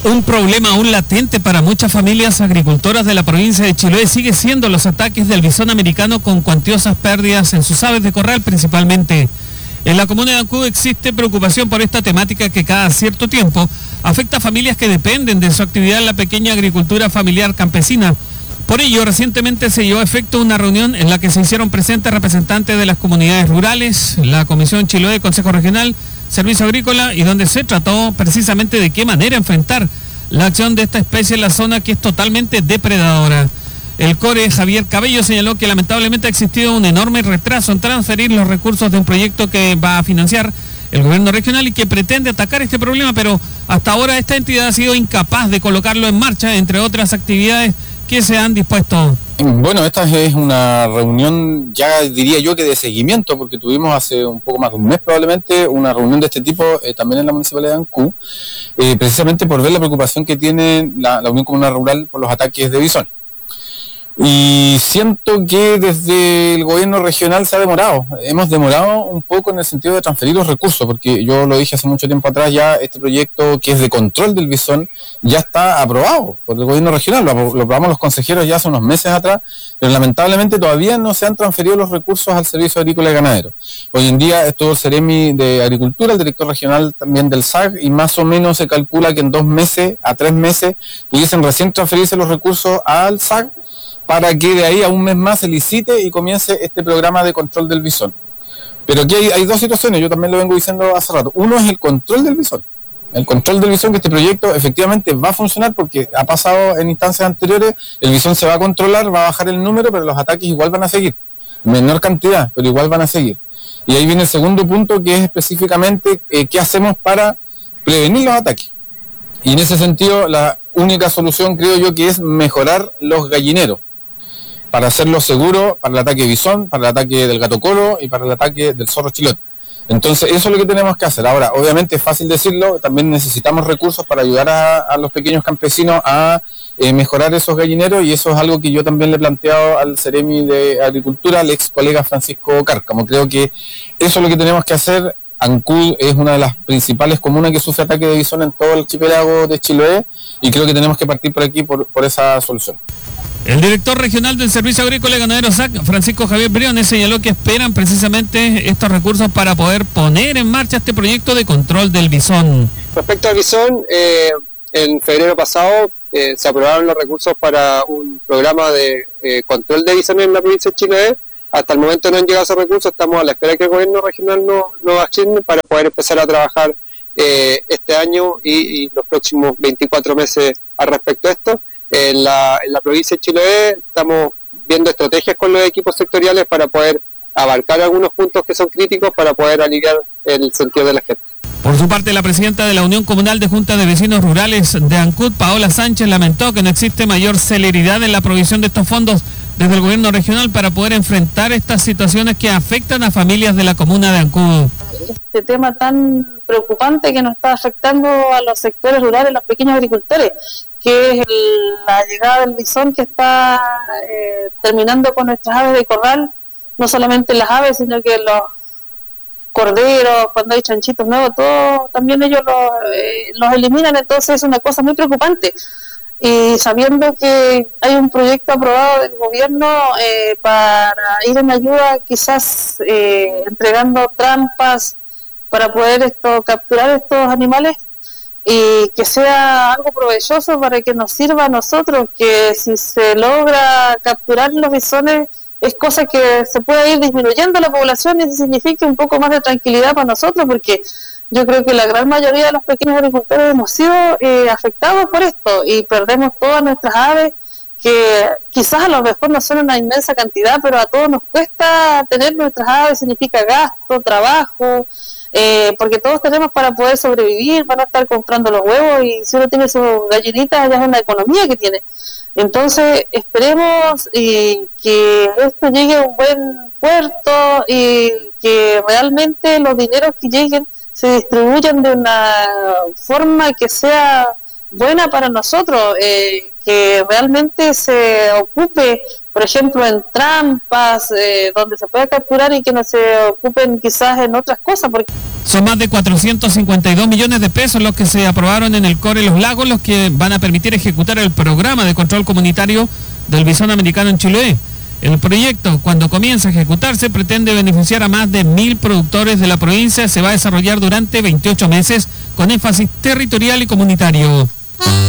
Un problema aún latente para muchas familias agricultoras de la provincia de Chiloé sigue siendo los ataques del bisón americano con cuantiosas pérdidas en sus aves de corral principalmente. En la comuna de Ancud existe preocupación por esta temática que cada cierto tiempo afecta a familias que dependen de su actividad en la pequeña agricultura familiar campesina. Por ello, recientemente se llevó a efecto una reunión en la que se hicieron presentes representantes de las comunidades rurales, la Comisión Chiloé, Consejo Regional, Servicio Agrícola, y donde se trató precisamente de qué manera enfrentar la acción de esta especie en la zona que es totalmente depredadora. El CORE Javier Cabello señaló que lamentablemente ha existido un enorme retraso en transferir los recursos de un proyecto que va a financiar el gobierno regional y que pretende atacar este problema, pero hasta ahora esta entidad ha sido incapaz de colocarlo en marcha, entre otras actividades que se han dispuesto. Bueno, esta es una reunión, ya diría yo que de seguimiento, porque tuvimos hace un poco más de un mes probablemente una reunión de este tipo también en la municipalidad de Ancud, precisamente por ver la preocupación que tiene la Unión Comunal Rural por los ataques de bisón. Y siento que desde el gobierno regional se ha demorado. Hemos demorado un poco en el sentido de transferir los recursos, porque yo lo dije hace mucho tiempo atrás, ya este proyecto que es de control del bisón ya está aprobado por el gobierno regional. Lo aprobamos los consejeros ya hace unos meses atrás, pero lamentablemente todavía no se han transferido los recursos al Servicio Agrícola y Ganadero. Hoy en día estuvo el Ceremi de Agricultura, el director regional también del SAG, y más o menos se calcula que en 2 meses a 3 meses pudiesen recién transferirse los recursos al SAG, para que de ahí a un mes más se licite y comience este programa de control del bisón. Pero aquí hay 2 situaciones, yo también lo vengo diciendo hace rato. Uno es el control del bisón. El control del bisón, que este proyecto efectivamente va a funcionar porque ha pasado en instancias anteriores, el bisón se va a controlar, va a bajar el número, pero los ataques igual van a seguir. Menor cantidad, pero igual van a seguir. Y ahí viene el segundo punto, que es específicamente qué hacemos para prevenir los ataques. Y en ese sentido, la única solución creo yo que es mejorar los gallineros, para hacerlo seguro para el ataque de bisón, para el ataque del gato colo y para el ataque del zorro chilote. Entonces eso es lo que tenemos que hacer. Ahora, obviamente es fácil decirlo, también necesitamos recursos para ayudar a los pequeños campesinos a mejorar esos gallineros, y eso es algo que yo también le he planteado al Ceremi de Agricultura, al ex colega Francisco Cárcamo. Creo que eso es lo que tenemos que hacer. Ancud es una de las principales comunas que sufre ataque de bisón en todo el archipiélago de Chiloé, y creo que tenemos que partir por aquí, por esa solución. El director regional del Servicio Agrícola y Ganadero SAC, Francisco Javier Briones, señaló que esperan precisamente estos recursos para poder poner en marcha este proyecto de control del bisón. Respecto al bisón, en febrero pasado se aprobaron los recursos para un programa de control de bisón en la provincia de Chiloé. Hasta el momento no han llegado esos recursos, estamos a la espera que el gobierno regional nos asigne para poder empezar a trabajar este año y los próximos 24 meses al respecto a esto. En la provincia de Chiloé estamos viendo estrategias con los equipos sectoriales para poder abarcar algunos puntos que son críticos para poder aliviar el sentido de la gente. Por su parte, la presidenta de la Unión Comunal de Junta de Vecinos Rurales de Ancud, Paola Sánchez, lamentó que no existe mayor celeridad en la provisión de estos fondos desde el gobierno regional para poder enfrentar estas situaciones que afectan a familias de la comuna de Ancud. Este tema tan preocupante que nos está afectando a los sectores rurales, los pequeños agricultores, que es la llegada del bisón que está terminando con nuestras aves de corral, no solamente las aves, sino que los corderos, cuando hay chanchitos nuevos, todo, también ellos los eliminan. Entonces es una cosa muy preocupante. Y sabiendo que hay un proyecto aprobado del gobierno para ir en ayuda, quizás entregando trampas para poder capturar estos animales, y que sea algo provechoso para que nos sirva a nosotros, que si se logra capturar los bisones es cosa que se pueda ir disminuyendo la población, y eso significa un poco más de tranquilidad para nosotros, porque yo creo que la gran mayoría de los pequeños agricultores hemos sido afectados por esto y perdemos todas nuestras aves, que quizás a lo mejor no son una inmensa cantidad, pero a todos nos cuesta tener nuestras aves, significa gasto, trabajo, porque todos tenemos para poder sobrevivir, van a estar comprando los huevos, y si uno tiene sus gallinitas ya es una economía que tiene. Entonces esperemos que esto llegue a un buen puerto y que realmente los dineros que lleguen se distribuyan de una forma que sea buena para nosotros, que realmente se ocupe, por ejemplo, en trampas, donde se pueda capturar, y que no se ocupen quizás en otras cosas. Porque Son más de 452 millones de pesos los que se aprobaron en el Core Los Lagos, los que van a permitir ejecutar el programa de control comunitario del bisón americano en Chiloé. El proyecto, cuando comience a ejecutarse, pretende beneficiar a más de 1.000 productores de la provincia. Se va a desarrollar durante 28 meses con énfasis territorial y comunitario.